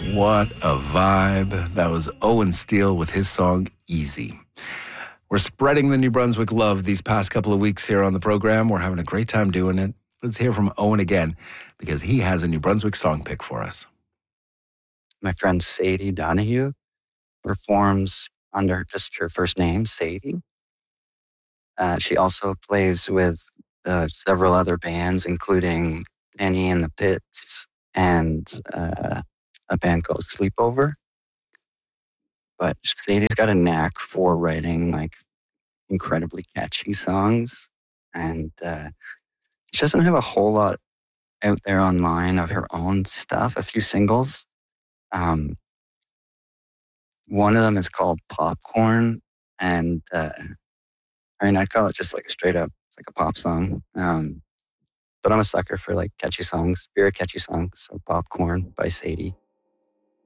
What a vibe. That was Owen Steele with his song, Easy. We're spreading the New Brunswick love these past couple of weeks here on the program. We're having a great time doing it. Let's hear from Owen again, because he has a New Brunswick song pick for us. My friend Sadie Donahue performs under just her first name, Sadie. She also plays with several other bands, including Penny and the Pits and a band called Sleepover. But Sadie's got a knack for writing like incredibly catchy songs, and she doesn't have a whole lot out there online of her own stuff. A few singles. One of them is called Popcorn, and I'd call it just like straight up, it's like a pop song. But I'm a sucker for like catchy songs, very catchy songs. So Popcorn by Sadie.